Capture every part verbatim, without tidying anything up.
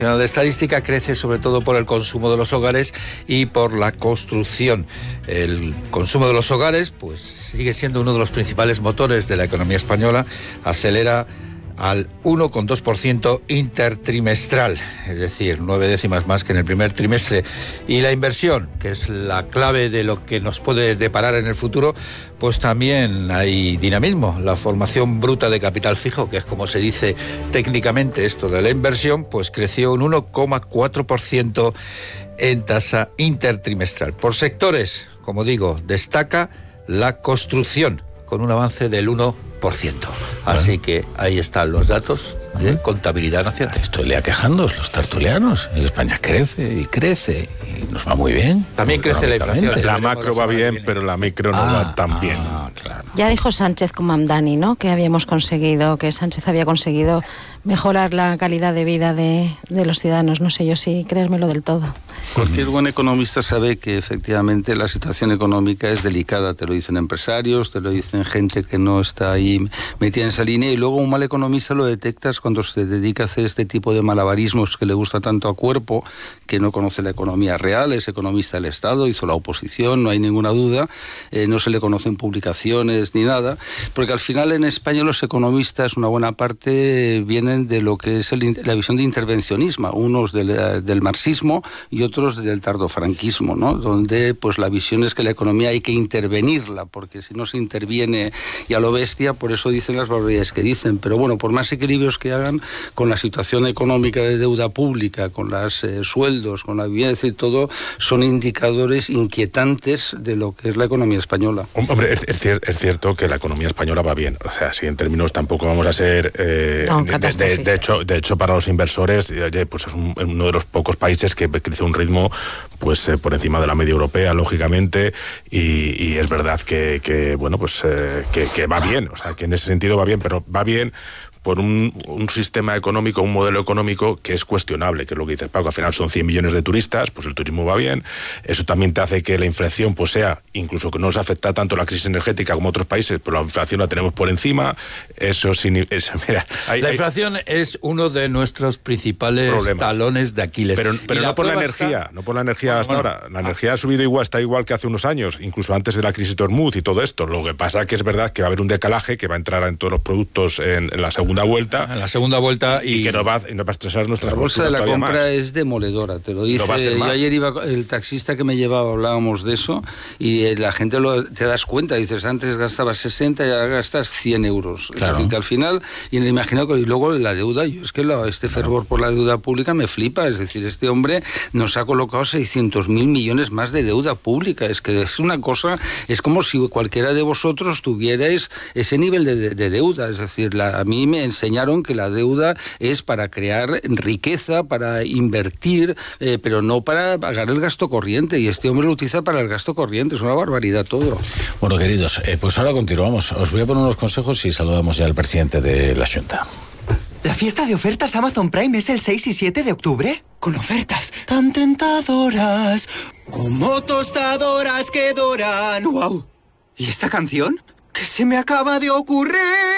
La estadística crece sobre todo por el consumo de los hogares y por la construcción. El consumo de los hogares pues sigue siendo uno de los principales motores de la economía española, acelera al uno coma dos por ciento intertrimestral, es decir, nueve décimas más que en el primer trimestre. Y la inversión, que es la clave de lo que nos puede deparar en el futuro, pues también hay dinamismo. La formación bruta de capital fijo, que es como se dice técnicamente esto de la inversión, pues creció un uno coma cuatro por ciento en tasa intertrimestral. Por sectores, como digo, destaca la construcción, con un avance del uno por ciento. Así que ahí están los datos de contabilidad nacional. Estoy lea quejando los tertulianos. Y España crece y crece y nos va muy bien. También crece la inflación. La macro va bien, pero la micro no ah, va tan bien. Ah, claro. Ya dijo Sánchez con Mamdani, ¿no?, que habíamos conseguido, que Sánchez había conseguido mejorar la calidad de vida de, de los ciudadanos. No sé yo si creérmelo del todo. Cualquier buen economista sabe que efectivamente la situación económica es delicada. Te lo dicen empresarios, te lo dicen gente que no está ahí metida en esa línea, y luego un mal economista lo detectas cuando se dedica a hacer este tipo de malabarismos que le gusta tanto a Cuerpo, que no conoce la economía real, es economista del Estado, hizo la oposición, no hay ninguna duda, eh, no se le conocen publicaciones ni nada, porque al final en España los economistas, una buena parte, vienen de lo que es el, la visión de intervencionismo, unos del, del marxismo y otros del tardofranquismo, ¿no?, donde pues la visión es que la economía hay que intervenirla, porque si no se interviene y a lo bestia, por eso dicen las barbaridades que dicen. Pero bueno, por más equilibrios que hagan con la situación económica de deuda pública, con los eh, sueldos, con la vivienda y todo, son indicadores inquietantes de lo que es la economía española. Hombre, es, es, cier- es cierto que la economía española va bien. O sea, si en términos tampoco vamos a ser... Eh, no, de, de, de, hecho, de hecho, para los inversores, eh, pues es un, uno de los pocos países que crece a un ritmo pues eh, por encima de la media europea, lógicamente, y, y es verdad que, que bueno, pues eh, que, que va bien. O sea, que en ese sentido va bien, pero va bien por un, un sistema económico, un modelo económico que es cuestionable, que es lo que dices, Paco. Al final son cien millones de turistas, pues el turismo va bien. Eso también te hace que la inflación pues sea, incluso que no nos afecta tanto la crisis energética como otros países, pero la inflación la tenemos por encima. Eso sí, es, mira, hay, la hay, inflación es uno de nuestros principales problemas. Talones de Aquiles. Pero, pero no por la energía, está... no por la energía bueno, hasta bueno. ahora. La ah. energía ha subido igual, está igual que hace unos años, incluso antes de la crisis de Hormuz y todo esto. Lo que pasa es que es verdad que va a haber un decalaje que va a entrar en todos los productos en, en la segunda vuelta. En la segunda vuelta y, y que nos va, nos va a estresar nuestras la bolsa de la compra más. Es demoledora, te lo dice. No Yo ayer iba, el taxista que me llevaba, hablábamos de eso, y eh, la gente lo, te das cuenta, dices, antes gastabas sesenta y ahora gastas cien euros. Claro. Es decir, que al final, y en el imaginario, y luego la deuda, yo es que la, este fervor por la deuda pública me flipa, es decir, este hombre nos ha colocado seiscientos mil millones más de deuda pública, es que es una cosa, es como si cualquiera de vosotros tuvierais ese nivel de, de, de deuda, es decir, la, a mí me enseñaron que la deuda es para crear riqueza, para invertir, eh, pero no para pagar el gasto corriente, y este hombre lo utiliza para el gasto corriente, es una barbaridad todo. Bueno, queridos, eh, pues ahora continuamos. Os voy a poner unos consejos y saludamos ya al presidente de la Xunta. ¿La fiesta de ofertas Amazon Prime es el seis y siete de octubre? Con ofertas tan tentadoras, como tostadoras que doran. ¡Wow! ¿Y esta canción? ¿Qué se me acaba de ocurrir?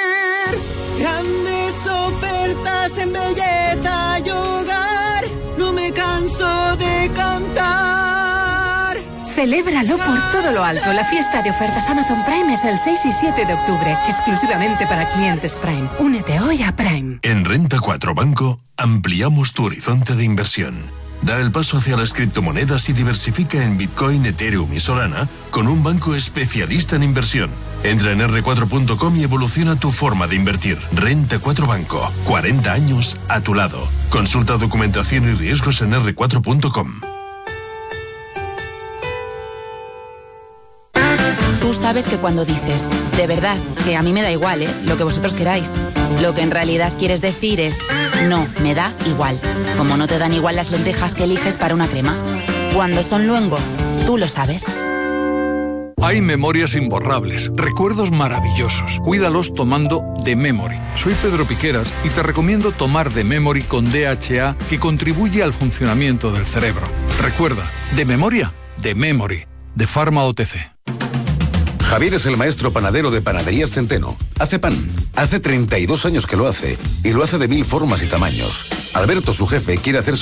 Grandes ofertas en belleza y hogar, no me canso de cantar. Celébralo por todo lo alto. La fiesta de ofertas Amazon Prime es el seis y siete de octubre, exclusivamente para clientes Prime. Únete hoy a Prime. En Renta cuatro Banco ampliamos tu horizonte de inversión. Da el paso hacia las criptomonedas y diversifica en Bitcoin, Ethereum y Solana con un banco especialista en inversión. Entra en erre cuatro punto com y evoluciona tu forma de invertir. Renta cuatro Banco. cuarenta años a tu lado. Consulta documentación y riesgos en erre cuatro punto com. Tú sabes que cuando dices, de verdad, que a mí me da igual, ¿eh?, lo que vosotros queráis, lo que en realidad quieres decir es, no, me da igual. Como no te dan igual las lentejas que eliges para una crema. Cuando son luengo, tú lo sabes. Hay memorias imborrables, recuerdos maravillosos. Cuídalos tomando The Memory. Soy Pedro Piqueras y te recomiendo tomar The Memory con D H A, que contribuye al funcionamiento del cerebro. Recuerda, de memoria, The Memory, de Pharma O T C. Javier es el maestro panadero de Panaderías Centeno. Hace pan. Hace treinta y dos años que lo hace. Y lo hace de mil formas y tamaños. Alberto, su jefe, quiere hacer